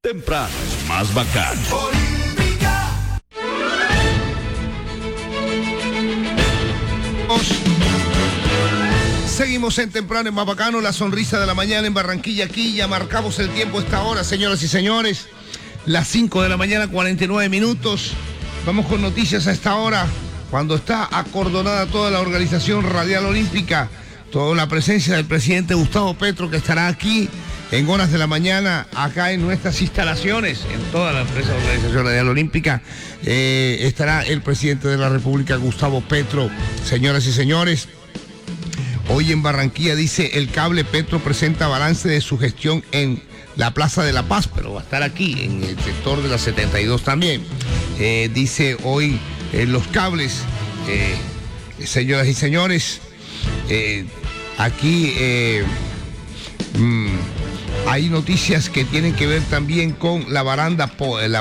Temprano es más bacano. Seguimos en Temprano es más bacano, la sonrisa de la mañana en Barranquilla. Aquí ya marcamos el tiempo a esta hora, señoras y señores. Las 5 de la mañana, 49 minutos. Vamos con noticias a esta hora, cuando está acordonada toda la organización radial olímpica, toda la presencia del presidente Gustavo Petro, que estará aquí en horas de la mañana, acá en nuestras instalaciones, en toda la empresa de organización radial olímpica. Estará el presidente de la República, Gustavo Petro. Señoras y señores, hoy en Barranquilla, dice el cable, Petro presenta balance de su gestión en la Plaza de la Paz, pero va a estar aquí, en el sector de la 72 también. Dice hoy los cables, señoras y señores, aquí hay noticias que tienen que ver también con la banda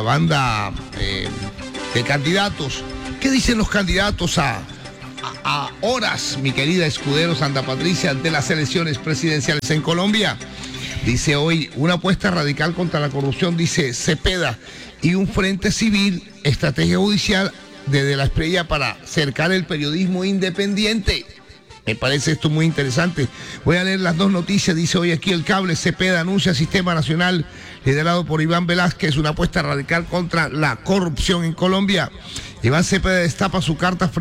de candidatos. ¿Qué dicen los candidatos a horas, mi querida escudero Santa Patricia, de las elecciones presidenciales en Colombia? Dice hoy una apuesta radical contra la corrupción, dice Cepeda, y un frente civil, estrategia judicial desde la Estrella para cercar el periodismo independiente. Me parece esto muy interesante. Voy a leer las dos noticias. Dice hoy aquí el cable, Cepeda anuncia Sistema Nacional liderado por Iván Velázquez, una apuesta radical contra la corrupción en Colombia. Iván Cepeda destapa su carta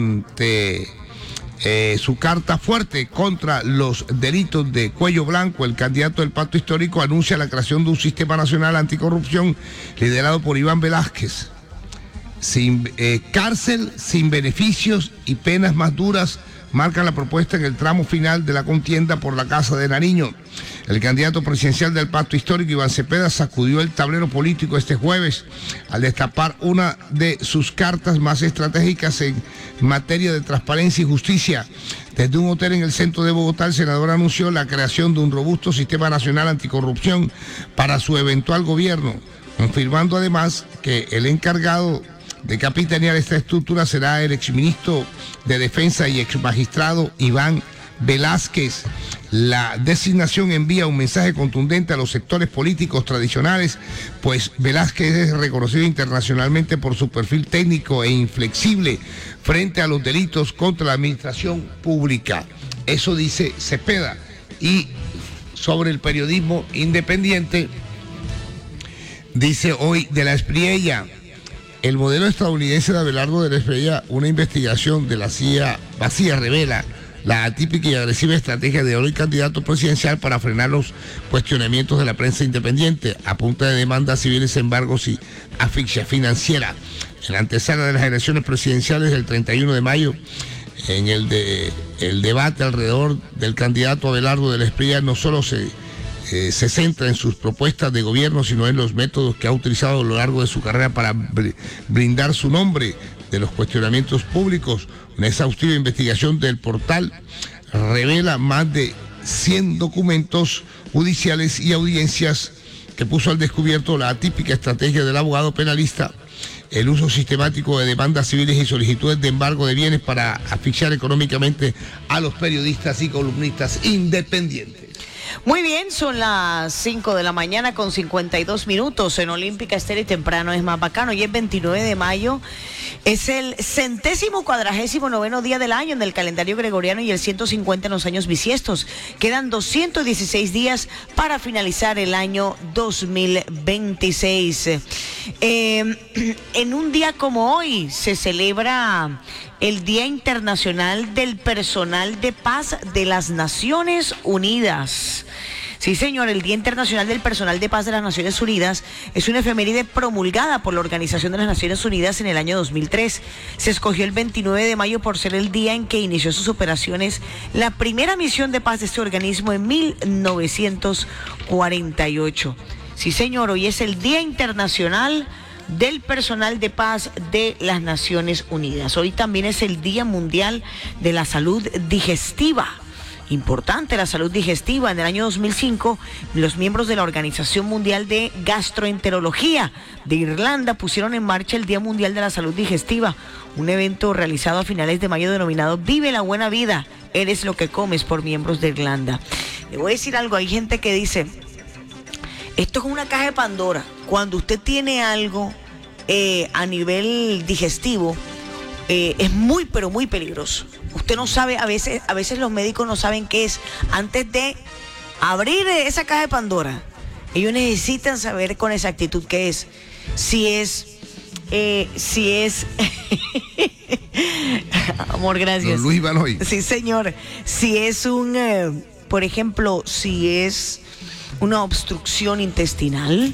su carta fuerte contra los delitos de cuello blanco. El candidato del Pacto Histórico anuncia la creación de un sistema nacional anticorrupción liderado por Iván Velázquez. Cárcel sin beneficios y penas más duras marcan la propuesta en el tramo final de la contienda por la Casa de Nariño. El candidato presidencial del Pacto Histórico, Iván Cepeda, sacudió el tablero político este jueves al destapar una de sus cartas más estratégicas en materia de transparencia y justicia. Desde un hotel en el centro de Bogotá, el senador anunció la creación de un robusto sistema nacional anticorrupción para su eventual gobierno, confirmando además que el encargado de capitanear esta estructura será el exministro de Defensa y exmagistrado Iván Velázquez. La designación envía un mensaje contundente a los sectores políticos tradicionales, pues Velázquez es reconocido internacionalmente por su perfil técnico e inflexible frente a los delitos contra la administración pública. Eso dice Cepeda. Y sobre el periodismo independiente, dice hoy de la Espriella, el modelo estadounidense de Abelardo de la Espriella, una investigación de la CIA vacía, revela la atípica y agresiva estrategia de hoy candidato presidencial para frenar los cuestionamientos de la prensa independiente a punta de demandas civiles, embargos y asfixia financiera. En la antesala de las elecciones presidenciales del 31 de mayo, en el debate alrededor del candidato Abelardo de la Espriella no solo se centra en sus propuestas de gobierno, sino en los métodos que ha utilizado a lo largo de su carrera para brindar su nombre de los cuestionamientos públicos. Una exhaustiva investigación del portal revela más de 100 documentos judiciales y audiencias que puso al descubierto la atípica estrategia del abogado penalista, el uso sistemático de demandas civiles y solicitudes de embargo de bienes para asfixiar económicamente a los periodistas y columnistas independientes. Muy bien, son las 5 de la mañana con 52 minutos en Olímpica Estéreo y Temprano es más bacano. Hoy es 29 de mayo, es el 149º día del año en el calendario gregoriano y el 150 en los años bisiestos. Quedan 216 días para finalizar el año 2026. En un día como hoy se celebra el Día Internacional del Personal de Paz de las Naciones Unidas. Sí, señor, el Día Internacional del Personal de Paz de las Naciones Unidas es una efeméride promulgada por la Organización de las Naciones Unidas en el año 2003. Se escogió el 29 de mayo por ser el día en que inició sus operaciones la primera misión de paz de este organismo en 1948. Sí, señor, hoy es el Día Internacional del Personal de Paz de las Naciones Unidas. Hoy también es el Día Mundial de la Salud Digestiva. Importante la salud digestiva. En el año 2005, los miembros de la Organización Mundial de Gastroenterología de Irlanda pusieron en marcha el Día Mundial de la Salud Digestiva, un evento realizado a finales de mayo denominado Vive la Buena Vida, eres lo que comes, por miembros de Irlanda. Le voy a decir algo, hay gente que dice, Esto es una caja de Pandora. Cuando usted tiene algo a nivel digestivo, es muy, pero muy peligroso. Usted no sabe, a veces los médicos no saben qué es. Antes de abrir esa caja de Pandora, ellos necesitan saber con exactitud qué es. Si es amor, gracias. Don Luis Baloy. Sí, señor. Si es por ejemplo, si es una obstrucción intestinal,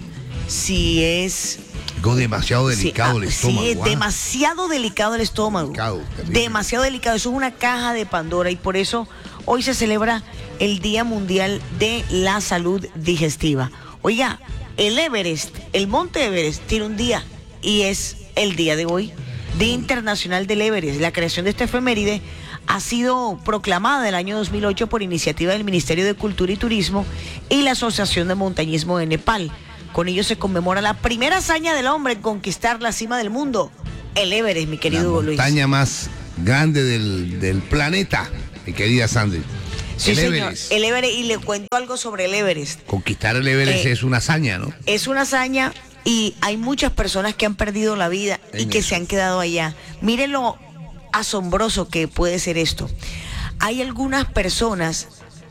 si es algo demasiado delicado el estómago. Sí, es demasiado delicado el estómago. Demasiado delicado. Eso es una caja de Pandora y por eso hoy se celebra el Día Mundial de la Salud Digestiva. Oiga, el Everest, el Monte Everest, tiene un día y es el día de hoy, Día Internacional del Everest. La creación de esta efeméride ha sido proclamada el año 2008 por iniciativa del Ministerio de Cultura y Turismo y la Asociación de Montañismo de Nepal. Con ello se conmemora la primera hazaña del hombre en conquistar la cima del mundo, el Everest, mi querido Luis. La montaña más grande del planeta, mi querida Sandy. Sí, el Everest. El Everest, y le cuento algo sobre el Everest. Conquistar el Everest es una hazaña, ¿no? Es una hazaña y hay muchas personas que han perdido la vida y que se han quedado allá. Miren lo asombroso que puede ser esto. Hay algunas personas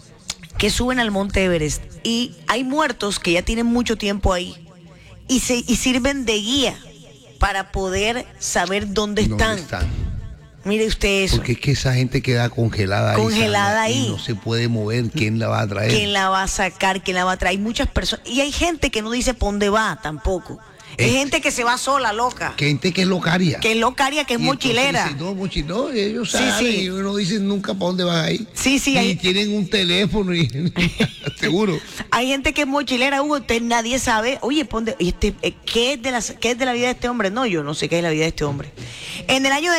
que suben al Monte Everest y hay muertos que ya tienen mucho tiempo ahí y sirven de guía para poder saber dónde están. Mire usted eso. Porque es que esa gente queda congelada ahí. Y no se puede mover. ¿Quién la va a traer? ¿Quién la va a sacar? ¿Quién la va a traer? Hay muchas personas. Y hay gente que no dice por dónde va tampoco. Hay gente que se va sola, loca. Gente que es locaria. Que es locaria, que es mochilera. No, ellos saben y no dicen nunca para dónde van a ir. Sí. Y tienen un teléfono y seguro. Hay gente que es mochilera, Hugo, nadie sabe. Oye, ¿qué es de la vida de este hombre? No, yo no sé qué es la vida de este hombre. En el año de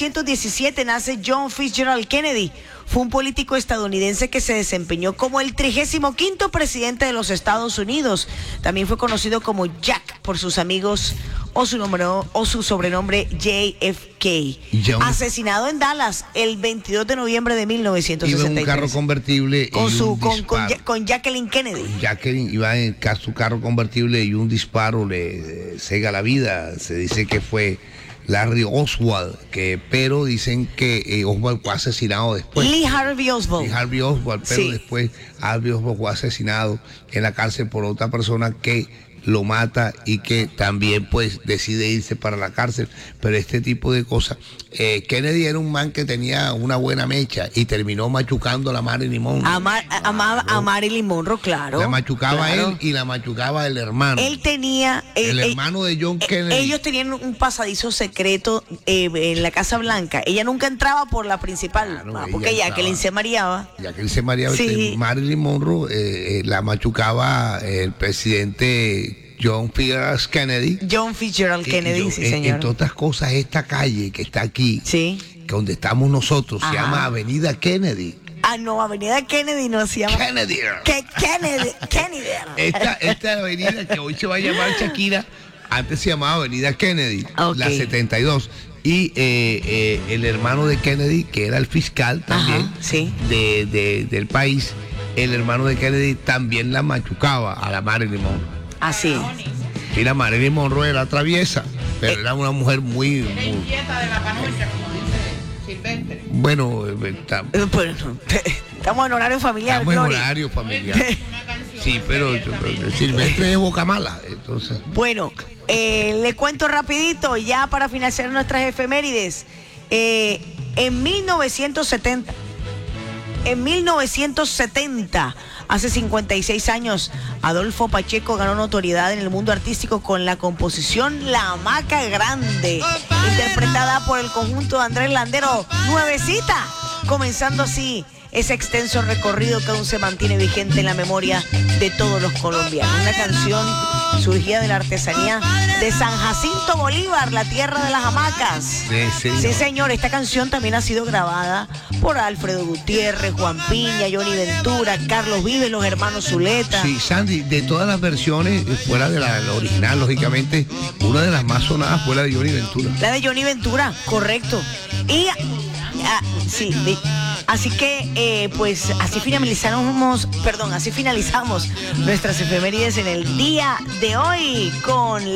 1917 nace John Fitzgerald Kennedy. Fue un político estadounidense que se desempeñó como el 35º presidente de los Estados Unidos. También fue conocido como Jack por sus amigos o su sobrenombre JFK. Asesinado en Dallas el 22 de noviembre de 1963. Iba en un carro convertible con Jacqueline Kennedy. Jacqueline iba en su carro convertible y un disparo le cega la vida. Se dice que fue Larry Oswald, pero dicen que Oswald fue asesinado después. Lee Harvey Oswald, pero después Harvey Oswald fue asesinado en la cárcel por otra persona que lo mata y que también pues decide irse para la cárcel. Pero este tipo de cosas, Kennedy era un man que tenía una buena mecha y terminó machucando a la Marilyn Monroe. A Marilyn Monroe, claro. La machucaba él y la machucaba el hermano. Él tenía el hermano de John Kennedy. Ellos tenían un pasadizo secreto en la Casa Blanca. Ella nunca entraba por la principal, porque Jacqueline se mareaba. Sí. Marilyn Monroe la machucaba el presidente John Fitzgerald Kennedy. Sí, señor. Entre otras cosas, esta calle que está aquí, que donde estamos nosotros, se llama Avenida Kennedy. No, Avenida Kennedy no se llama. Kennedy. Kennedy. Esta avenida que hoy se va a llamar Shakira, antes se llamaba Avenida Kennedy, la 72. Y el hermano de Kennedy, que era el fiscal también del país, el hermano de Kennedy también la machucaba a la Marilyn Monroe. Así es. Sí, la Marilyn Monroe era traviesa, pero era una mujer muy inquieta de la panocha, como dice Silvestre. Bueno, estamos en horario familiar. Sí, pero Silvestre es boca mala, entonces. Bueno, le cuento rapidito, ya para finalizar nuestras efemérides. En 1970, hace 56 años, Adolfo Pacheco ganó notoriedad en el mundo artístico con la composición La Hamaca Grande, interpretada por el conjunto de Andrés Landero, nuevecita, comenzando así ese extenso recorrido que aún se mantiene vigente en la memoria de todos los colombianos. Una canción surgida de la artesanía de San Jacinto Bolívar, la tierra de las hamacas. Sí, señor, esta canción también ha sido grabada por Alfredo Gutiérrez, Juan Piña, Johnny Ventura, Carlos Vives, los hermanos Zuleta. Sí, Sandy, de todas las versiones, fuera de la original, lógicamente, una de las más sonadas fue la de Johnny Ventura. La de Johnny Ventura, correcto. Y Así que, pues, así finalizamos nuestras efemérides en el día de hoy con